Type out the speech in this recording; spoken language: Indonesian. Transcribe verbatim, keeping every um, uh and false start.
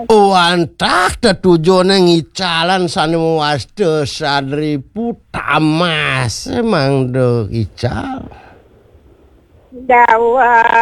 Wantah tetujone ngicalan sane wasde sadri putamas emang do ical. Dawa